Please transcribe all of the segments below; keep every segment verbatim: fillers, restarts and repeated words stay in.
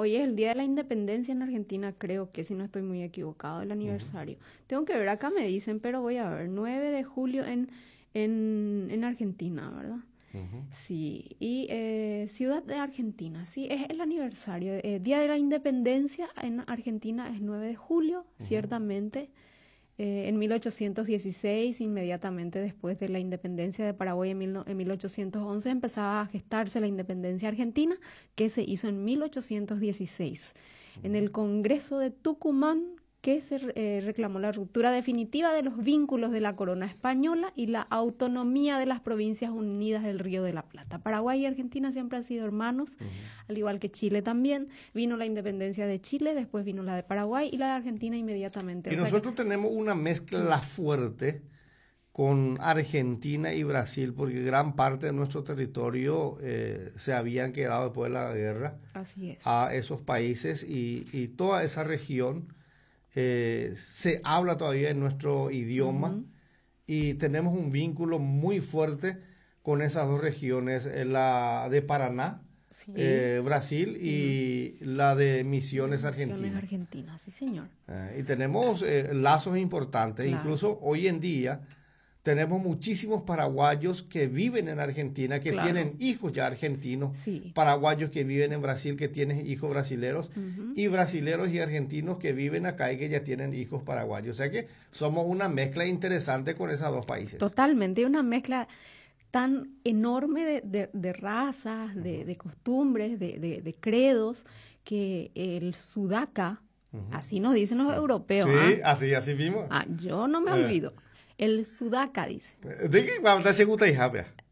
hoy es el Día de la Independencia en Argentina, creo que, si no estoy muy equivocado, el aniversario. Uh-huh. Tengo que ver, acá me dicen, pero voy a ver, nueve de julio en, en, en Argentina, ¿verdad? Uh-huh. Sí, y eh, Ciudad de Argentina, sí, es el aniversario. Eh, Día de la Independencia en Argentina es nueve de julio, uh-huh. ciertamente. Eh, en mil ochocientos dieciséis, inmediatamente después de la independencia de Paraguay en, mil, en mil ochocientos once, empezaba a gestarse la independencia argentina, que se hizo en mil ochocientos dieciséis. Uh-huh. En el Congreso de Tucumán, que se eh, reclamó la ruptura definitiva de los vínculos de la corona española y la autonomía de las provincias unidas del Río de la Plata. Paraguay y Argentina siempre han sido hermanos, uh-huh. al igual que Chile también. Vino la independencia de Chile, después vino la de Paraguay y la de Argentina inmediatamente. Y o nosotros que... tenemos una mezcla fuerte con Argentina y Brasil, porque gran parte de nuestro territorio eh, se habían quedado después de la guerra. Así es. A esos países y, y toda esa región eh, se habla todavía en nuestro idioma, uh-huh. y tenemos un vínculo muy fuerte con esas dos regiones, la de Paraná, sí. eh, Brasil, y uh-huh. la de Misiones, Argentina. Misiones Argentina, sí señor. Eh, y tenemos eh, lazos importantes, claro. Incluso hoy en día tenemos muchísimos paraguayos que viven en Argentina, que claro. tienen hijos ya argentinos, sí. paraguayos que viven en Brasil, que tienen hijos brasileros, uh-huh. y brasileros y argentinos que viven acá y que ya tienen hijos paraguayos. O sea que somos una mezcla interesante con esos dos países. Totalmente, una mezcla tan enorme de, de, de razas, uh-huh. de, de costumbres, de, de, de credos, que el sudaca, uh-huh. así nos dicen los uh-huh. europeos. Sí, ¿eh? así, así mismo. Ah, yo no me eh. olvido. El sudaca, dice. ¿De qué va a estar segura, hija?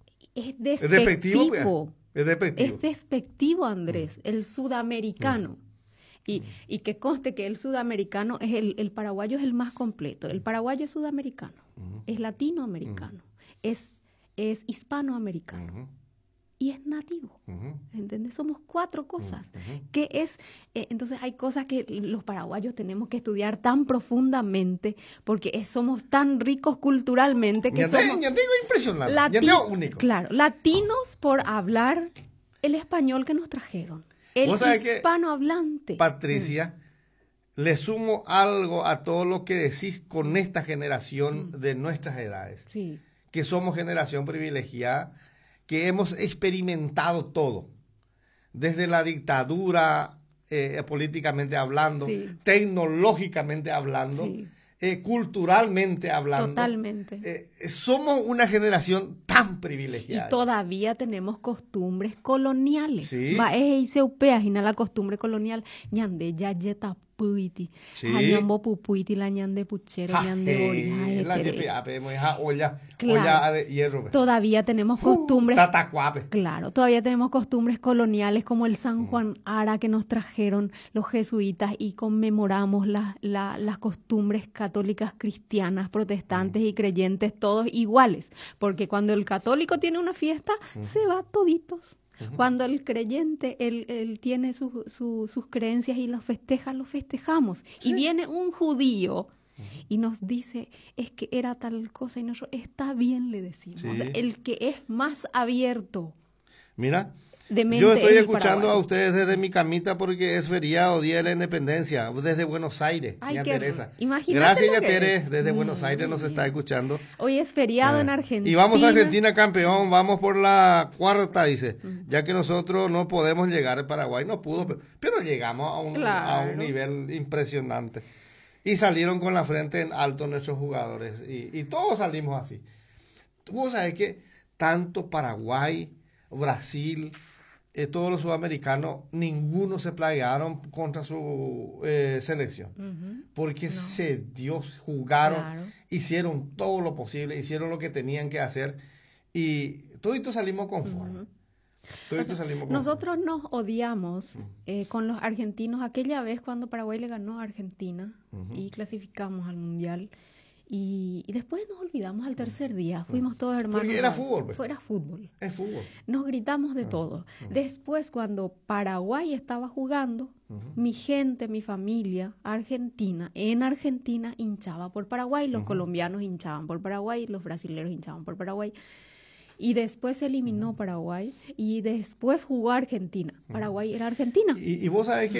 Es despectivo. Es despectivo. Es despectivo, Andrés, mm. el sudamericano. Mm. Y, mm. y que conste que el sudamericano, es el, el paraguayo es el más completo. El paraguayo es sudamericano, mm. es latinoamericano, mm. es, es hispanoamericano. Mm. Y es nativo, uh-huh. ¿entendés? Somos cuatro cosas. Uh-huh. Que es, eh, entonces hay cosas que los paraguayos tenemos que estudiar tan profundamente, porque es, somos tan ricos culturalmente que ya somos... Ya tengo impresionante, lati- ya tengo único. Claro, latinos por hablar el español que nos trajeron. El hispanohablante. Patricia, mm. le sumo algo a todo lo que decís con esta generación mm. de nuestras edades. Sí. Que somos generación privilegiada, que hemos experimentado todo, desde la dictadura, eh, políticamente hablando, sí. tecnológicamente hablando, sí. eh, culturalmente hablando. Totalmente. Eh, somos una generación tan privilegiada. Y todavía tenemos costumbres coloniales. Sí. Va, es se upea, la costumbre colonial. Ñande ya yeta puiti. Sí. Añambo pupuiti la ñande puchero, ñande ori. La yepe olla, claro. olla de hierro. Todavía tenemos costumbres. Uh, tatacuape. Claro, todavía tenemos costumbres coloniales como el San Juan Ara que nos trajeron los jesuitas y conmemoramos la, la, las costumbres católicas, cristianas, protestantes mm. y creyentes, todos iguales. Porque cuando el católico tiene una fiesta, mm. se va toditos. Cuando el creyente, él, él tiene su, su, sus creencias y los festeja, los festejamos. Sí. Y viene un judío y nos dice, es que era tal cosa, y nosotros, está bien, le decimos. Sí. O sea, el que es más abierto. Mira, de mente yo estoy escuchando a ustedes desde mi camita porque es feriado, Día de la Independencia, desde Buenos Aires. Ay, Ña qué, Teresa. Gracias, Ña Tere, desde mm. Buenos Aires nos está escuchando. Hoy es feriado eh. en Argentina. Y vamos a Argentina, campeón, vamos por la cuarta, dice, mm. ya que nosotros no podemos llegar a Paraguay, no pudo, pero, pero llegamos a un, claro. a un nivel impresionante. Y salieron con la frente en alto nuestros jugadores, y, y todos salimos así. Tú sabes que tanto Paraguay, Brasil... Eh, todos los sudamericanos, ninguno se plaguearon contra su eh, selección, uh-huh. porque no. se dio, jugaron, claro. hicieron todo lo posible, hicieron lo que tenían que hacer y toditos salimos conformes. Uh-huh. O sea, salimos nosotros nos odiamos eh, con los argentinos aquella vez cuando Paraguay le ganó a Argentina uh-huh. y clasificamos al Mundial. Y, y después nos olvidamos al tercer día, fuimos todos hermanos. Porque era fútbol. Pues. Fuera fútbol. Es fútbol. Nos gritamos de uh-huh. todo. Uh-huh. Después, cuando Paraguay estaba jugando, uh-huh. mi gente, mi familia, Argentina, en Argentina hinchaba por Paraguay, los uh-huh. colombianos hinchaban por Paraguay, los brasileños hinchaban por Paraguay. Y después se eliminó uh-huh. Paraguay y después jugó Argentina. Paraguay era Argentina. Y, y vos sabés que